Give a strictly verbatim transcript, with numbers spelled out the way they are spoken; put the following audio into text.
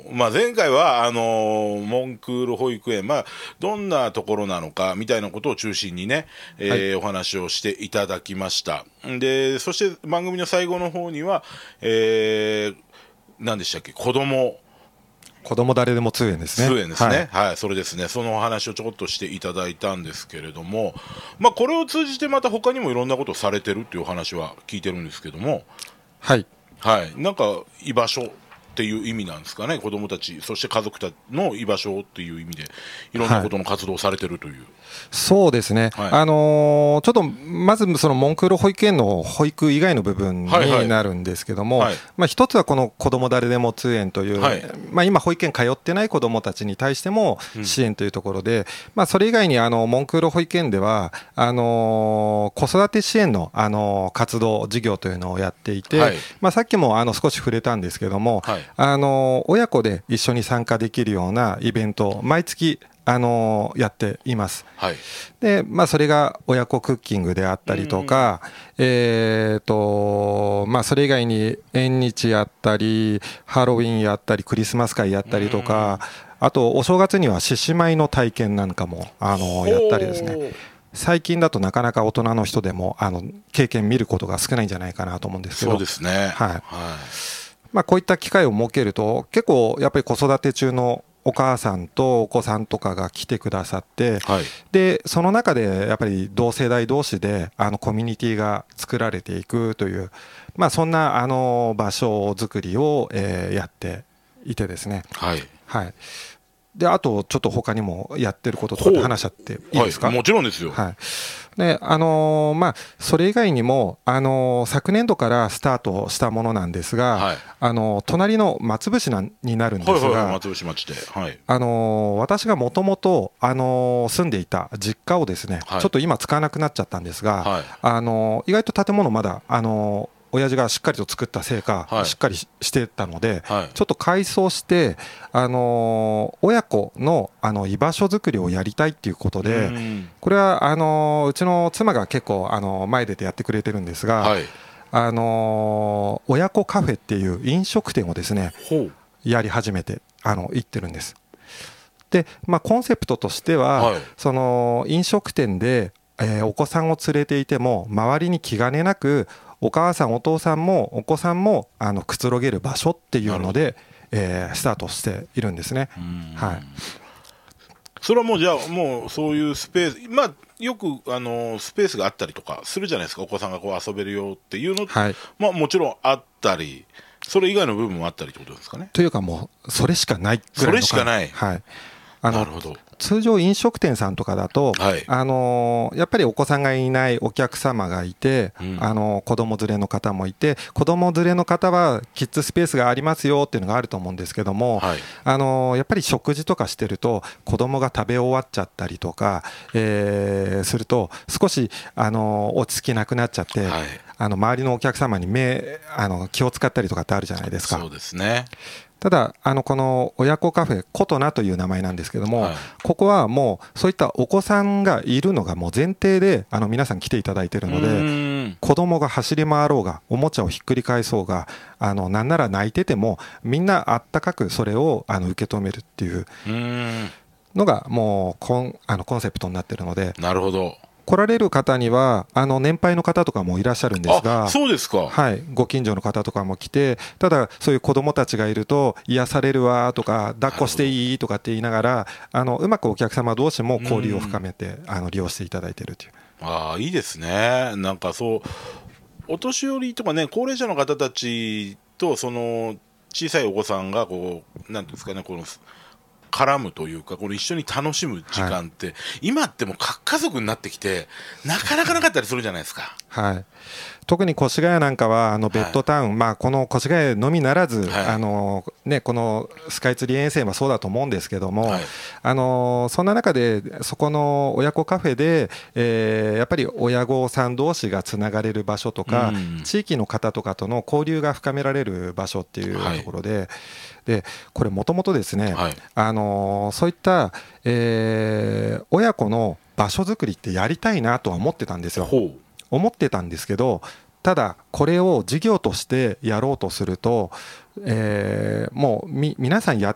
まあ、前回はあのモンクール保育園、まあ、どんなところなのかみたいなことを中心にね、えーはい、お話をしていただきました。でそして番組の最後の方には、えー、何でしたっけ、子供子供誰でも通園ですね。 通園ですね、はい、はい、それですね。そのお話をちょこっとしていただいたんですけれども、まあ、これを通じてまた他にもいろんなことをされてるっていうお話は聞いてるんですけども、 はい、 はい、なんか居場所っていう意味なんですかね。子どもたち、そして家族たちの居場所っていう意味でいろんなことの活動をされてるという、はい、 そうですね、はい、あのー、ちょっとまずそのモンクール保育園の保育以外の部分になるんですけども、はいはい、まあ、一つはこの子ども誰でも通園という、はい、まあ、今保育園通ってない子どもたちに対しても支援というところで、うん、まあ、それ以外にあのモンクール保育園ではあのー、子育て支援の、あのー、活動事業というのをやっていて、はい、まあ、さっきもあの少し触れたんですけども、はい、あの親子で一緒に参加できるようなイベントを毎月あのやっています。はい、で、まあ、それが親子クッキングであったりとか、えーとまあ、それ以外に縁日やったりハロウィンやったりクリスマス会やったりとか、あとお正月には獅子舞の体験なんかもあのやったりですね。最近だとなかなか大人の人でもあの経験見ることが少ないんじゃないかなと思うんですけど。 そうですね、はい、はい、 まあ、こういった機会を設けると結構やっぱり子育て中のお母さんとお子さんとかが来てくださって、はい、でその中でやっぱり同世代同士であのコミュニティが作られていくという、まあ、そんなあの場所づくりを、えー、やっていてですね、はいはい、であとちょっと他にもやってることとかって話しちゃっていいですか。 はい、もちろんですよ。 はい、であのーまあ、それ以外にも、あのー、昨年度からスタートしたものなんですが、はい、あのー、隣の松伏なになるんですが、はいはいはい、 松伏町で、はい、 あのー、私がもともと住んでいた実家をですね、はい、ちょっと今使わなくなっちゃったんですが、はい、あのー、意外と建物まだ、あのー親父がしっかりと作ったせいか、はい、しっかりしてたので、はい、ちょっと改装して、あのー、親子の、あの居場所づくりをやりたいっていうことで、これはあのー、うちの妻が結構、あのー、前出てやってくれてるんですが、はい、あのー、親子カフェっていう飲食店をですねやり始めてあの行ってるんです。で、まあ、コンセプトとしては、はい、その飲食店で、えー、お子さんを連れていても周りに気兼ねなくお母さんお父さんもお子さんもあのくつろげる場所っていうので、えー、スタートしているんですね。はい、 それはもうじゃあもうそういうスペース、まあ、よくあのスペースがあったりとかするじゃないですか。お子さんがこう遊べるよっていうの、はい、まあ、もちろんあったりそれ以外の部分もあったりってことですかね。 というかもうそれしかないぐらいの。 それしかない、 はい、あのなるほど。 通常飲食店さんとかだと、 はい、 あのー、やっぱりお子さんがいないお客様がいて、うん、あのー、子供連れの方もいて子供連れの方はキッズスペースがありますよっていうのがあると思うんですけども、はい、あのー、やっぱり食事とかしてると子供が食べ終わっちゃったりとか、えー、すると少し、あのー、落ち着きなくなっちゃって、はい、あの周りのお客様に目あの気を使ったりとかってあるじゃないですか。 そうですね。 ただあのこの親子カフェコトナという名前なんですけども、はい、ここはもうそういったお子さんがいるのがもう前提であの皆さん来ていただいているので、子供が走り回ろうがおもちゃをひっくり返そうがあのなんなら泣いててもみんなあったかくそれをあの受け止めるっていうのがもうコン、あのコンセプトになっているので。 なるほど。 来られる方にはあの年配の方とかもいらっしゃるんですが、 あ、そうですか。 はい、ご近所の方とかも来て、ただそういう子どもたちがいると癒されるわとか抱っこしていいとかって言いながらあのうまくお客様同士も交流を深めてあの利用していただいているという。 ああ、いいですね。なんかそうお年寄りとかね高齢者の方たちとその小さいお子さんがこうなんていうんですかね、この絡むというかこの一緒に楽しむ時間って、はい、今ってもう核家族になってきてなかなかなかったりするじゃないですか。 はい、特に越谷なんかはあのベッドタウン、はい、まあ、この越谷のみならず、はい、あのね、このスカイツリー沿線はそうだと思うんですけども、はい、あのそんな中でそこの親子カフェで、えー、やっぱり親御さん同士がつながれる場所とか、うん、地域の方とかとの交流が深められる場所っていうところで、はい、でこれもともとですね、はい、あのそういった、えー、親子の場所づくりってやりたいなとは思ってたんですよ。思ってたんですけど、ただこれを事業としてやろうとすると、えー、もうみ皆さんや